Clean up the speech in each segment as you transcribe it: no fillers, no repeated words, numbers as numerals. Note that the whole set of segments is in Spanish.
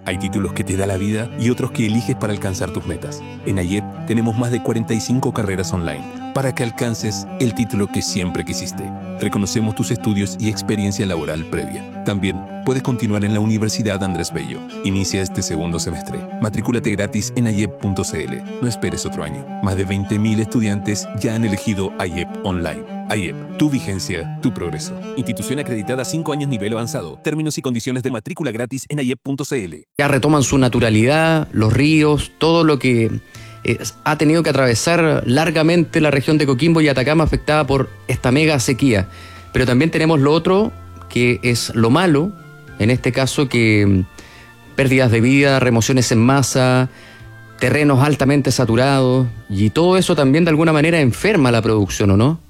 Hay títulos que te da la vida y otros que eliges para alcanzar tus metas. En AIEP tenemos más de 45 carreras online para que alcances el título que siempre quisiste. Reconocemos tus estudios y experiencia laboral previa. También puedes continuar en la Universidad Andrés Bello. Inicia este segundo semestre. Matricúlate gratis en aiep.cl. No esperes otro año. Más de 20.000 estudiantes ya han elegido AIEP Online. AIEP, tu vigencia, tu progreso. Institución acreditada 5 años nivel avanzado. Términos y condiciones de matrícula gratis en aiep.cl. Ya retoman su naturalidad, los ríos, todo lo que ha tenido que atravesar largamente la región de Coquimbo y Atacama afectada por esta mega sequía. Pero también tenemos lo otro, que es lo malo, en este caso que pérdidas de vida, remociones en masa, terrenos altamente saturados, y todo eso también de alguna manera enferma la producción, ¿o no?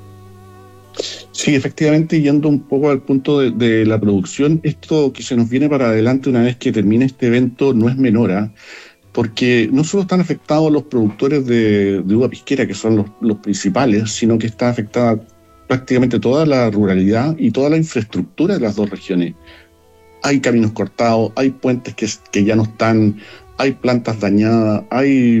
Sí, efectivamente, yendo un poco al punto de la producción, esto que se nos viene para adelante una vez que termine este evento no es menor, porque no solo están afectados los productores de uva pisquera, que son los principales, sino que está afectada prácticamente toda la ruralidad y toda la infraestructura de las dos regiones. Hay caminos cortados, hay puentes que ya no están, hay plantas dañadas, hay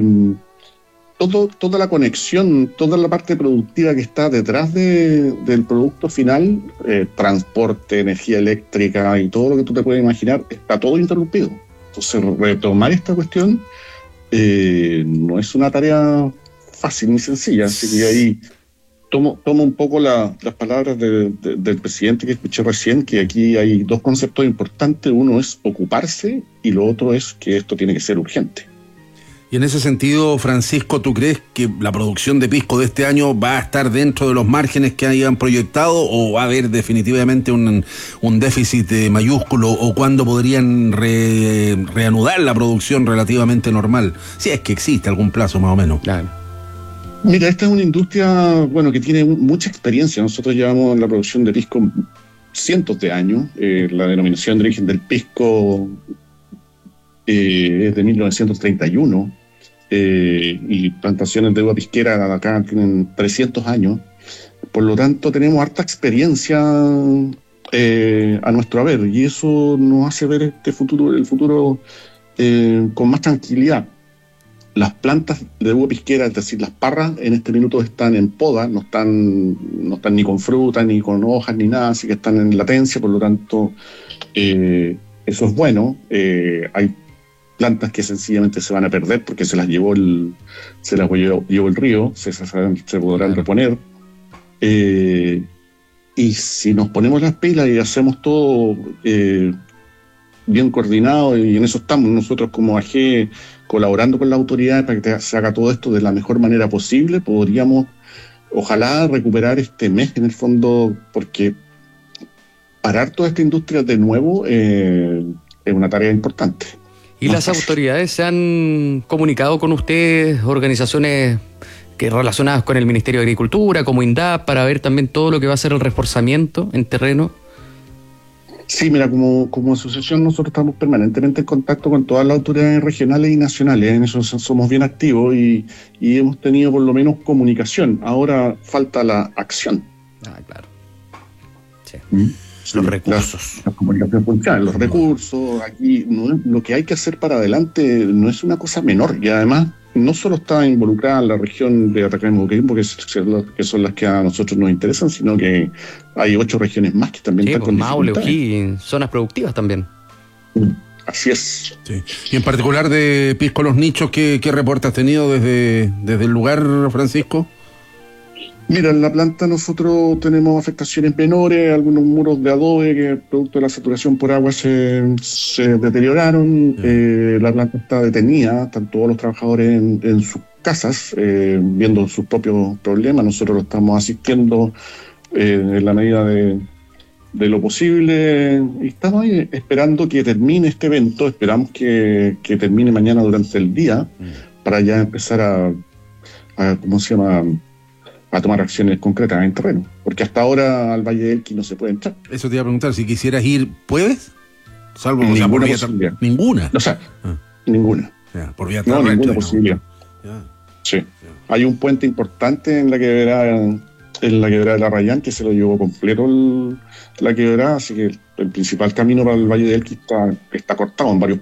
toda la conexión, toda la parte productiva que está detrás del producto final, transporte, energía eléctrica y todo lo que tú te puedes imaginar, está todo interrumpido. Entonces, retomar esta cuestión no es una tarea fácil ni sencilla. Así que ahí tomo un poco las palabras del presidente que escuché recién, que aquí hay dos conceptos importantes. Uno es ocuparse y lo otro es que esto tiene que ser urgente. Y en ese sentido, Francisco, ¿tú crees que la producción de pisco de este año va a estar dentro de los márgenes que hayan proyectado o va a haber definitivamente un déficit mayúsculo, o cuándo podrían reanudar la producción relativamente normal? Si es que existe algún plazo más o menos. Claro. Mira, esta es una industria, que tiene mucha experiencia. Nosotros llevamos en la producción de pisco cientos de años. La denominación de origen del pisco es de 1931. Y plantaciones de uva pisquera acá tienen 300 años. Por lo tanto, tenemos harta experiencia a nuestro haber, y eso nos hace ver el futuro con más tranquilidad. Las plantas de uva pisquera, es decir, las parras, en este minuto están en poda, no están ni con fruta, ni con hojas, ni nada, así que están en latencia. Por lo tanto, eso es bueno. Hay plantas que sencillamente se van a perder porque se las llevó el río, se podrán reponer. Y si nos ponemos las pilas y hacemos todo bien coordinado, y en eso estamos nosotros como AG colaborando con las autoridades para que se haga todo esto de la mejor manera posible, podríamos ojalá recuperar este mes en el fondo, porque parar toda esta industria de nuevo es una tarea importante. ¿Y las autoridades se han comunicado con ustedes, organizaciones relacionadas con el Ministerio de Agricultura, como INDAP, para ver también todo lo que va a ser el reforzamiento en terreno? Sí, mira, como asociación nosotros estamos permanentemente en contacto con todas las autoridades regionales y nacionales. En eso somos bien activos y hemos tenido por lo menos comunicación. Ahora falta la acción. Claro. Sí. Los recursos. La comunicación funcional, los recursos. Aquí lo que hay que hacer para adelante no es una cosa menor, y además no solo está involucrada en la región de Atacama y Coquimbo, que son las que a nosotros nos interesan, sino que hay 8 regiones más que también están con Maule, O'Higgins, zonas productivas también. Así es. Sí. Y en particular de Pisco Los Nichos, ¿qué reporte has tenido desde el lugar, Francisco? Mira, en la planta nosotros tenemos afectaciones menores, algunos muros de adobe que producto de la saturación por agua se deterioraron. La planta está detenida, están todos los trabajadores en sus casas viendo sus propios problemas. Nosotros lo estamos asistiendo en la medida de lo posible, y estamos ahí esperando que termine este evento. Esperamos que termine mañana durante el día para ya empezar a tomar acciones concretas en terreno, porque hasta ahora al Valle del Elqui no se puede entrar. Eso te iba a preguntar, si quisieras ir, ¿puedes? Salvo ninguna posibilidad. ¿Ninguna? Ninguna. Por vía terrestre. No, ninguna posibilidad. Sí. Ya. Hay un puente importante en la quebrada de la Rayán, que se lo llevó completo la quebrada, así que el principal camino para el Valle del Elqui está cortado en varios